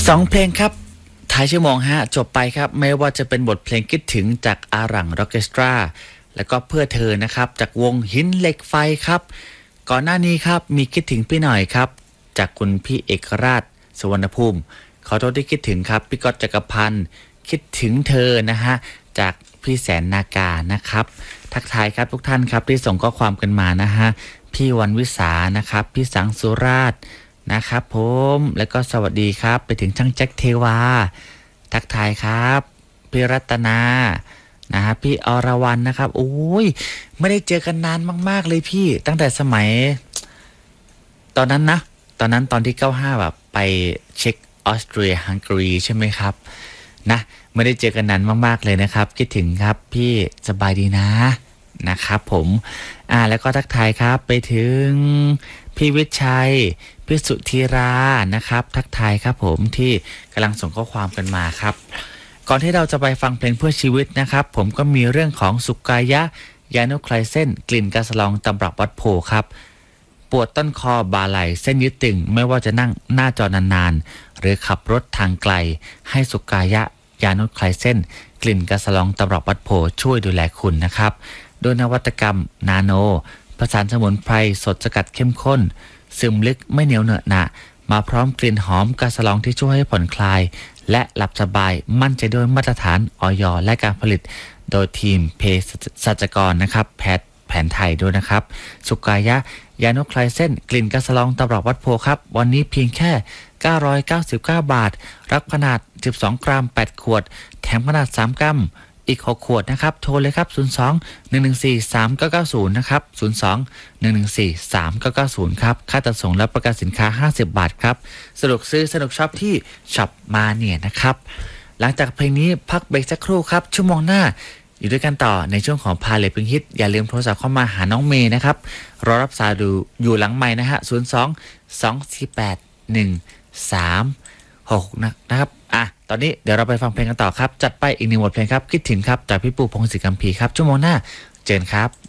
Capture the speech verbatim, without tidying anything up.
สองเพลงครับท้ายชั่วโมงฮะจบไปครับไม่ว่าจะเป็นบทเพลงคิดถึงจากอารังร็อกเคสตราแล้วก็เพื่อเธอนะครับจากวงหินเหล็กไฟครับก่อนหน้านี้ครับมีคิดถึงพี่หน่อยครับจากคุณพี่เอกราชสุวรรณภูมิขอโทษที่คิดถึงครับพี่ก๊อตจักรพันธ์คิดถึงเธอนะฮะจากพี่แสนนากานะครับทักทายครับทุกท่านครับที่ส่งข้อความกันมานะฮะพี่วันวิสานะครับพี่สังสุราชนะครับผมแล้วก็สวัสดีครับไปถึงช่างแจ็คเทวาทักทายครับพี่รัตนานะฮะพี่อรวรรณนะครับโอ้ยไม่ได้เจอกันนานมากๆเลยพี่ตั้งแต่สมัยตอนนั้นนะตอนนั้นตอนที่เก้าสิบห้าแบบไปเช็คออสเตรียฮังการีใช่ไหมครับนะไม่ได้เจอกันนานมากๆเลยนะครับคิดถึงครับพี่สบายดีนะนะครับผมอ่าแล้วก็ทักทายครับไปถึงพี่วิชัยพี่สุธีรานะครับทักทายครับผมที่กำลังส่งข้อความกันมาครับก่อนที่เราจะไปฟังเพลงเพื่อชีวิตนะครับผมก็มีเรื่องของสุกายะยานุคลายเส้นกลิ่นกาสลองตำรับวัดโพครับปวดต้นคอบาไหล่เส้นยึดตึงไม่ว่าจะนั่งหน้าจอนานๆหรือขับรถทางไกลให้สุกายะยานุคลายเส้นกลิ่นกาสลองตำรับวัดโพช่วยดูแลคุณนะครับโดยนวัตกรรมนาโนผสานสมุนไพรสดสกัดเข้มข้นซึมลึกไม่เหนียวเหนอะหนะมาพร้อมกลิ่นหอมกาสลองที่ช่วยให้ผ่อนคลายและหลับสบายมั่นใจด้วยมาตรฐานอย.และการผลิตโดยทีมเภสัชกรนะครับแพทย์แผนไทยด้วยนะครับสุกายะยานุคลายเส้นกลิ่นกาสลองตำรับวัดโพครับวันนี้เพียงแค่เก้าร้อยเก้าสิบเก้าบาทรับขนาดสิบสองกรัมแปดขวดแถมขนาดสามกรัมอีกหกขวดนะครับโทรเลยครับศูนย์ สอง หนึ่ง หนึ่ง สี่ สาม เก้า เก้า ศูนย์นะครับศูนย์ สอง หนึ่ง หนึ่ง สี่ สาม เก้า เก้า ศูนย์ครับค่าจัดส่งและประกันสินค้าห้าสิบบาทครับสะดวกซื้อสนุกช็อปที่ช็อปมาเนี่ยนะครับหลังจากเพลงนี้พักเบรกสักครู่ครับชั่วโมงหน้าอยู่ด้วยกันต่อในช่วงของพาเลทเพลงฮิตอย่าลืมโทรศัพท์เข้ามาหาน้องเมย์นะครับรอรับสายดูอยู่หลังไมค์นะฮะศูนย์ สอง สอง สี่ แปด หนึ่ง สาม หกนะครับอ่ะตอนนี้เดี๋ยวเราไปฟังเพลงกันต่อครับจัดไปอีกหนึ่งบทเพลงครับคิดถึงครับจากพี่ปูพงศิษฐ์กัมพีครับชั่วโมงหน้าเจอกันครับ